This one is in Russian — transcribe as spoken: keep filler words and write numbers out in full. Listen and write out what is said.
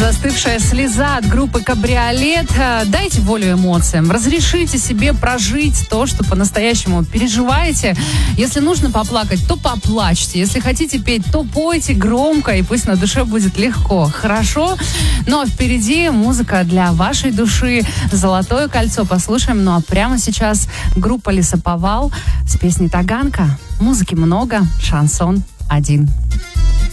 Застывшая слеза от группы «Кабриолет». Дайте волю эмоциям. Разрешите себе прожить то, что по-настоящему переживаете. Если нужно поплакать, то поплачьте. Если хотите петь, то пойте громко, и пусть на душе будет легко. Хорошо? Но впереди музыка для вашей души. «Золотое кольцо» послушаем. Ну а прямо сейчас группа «Лесоповал» с песней «Таганка». Музыки много, шансон один.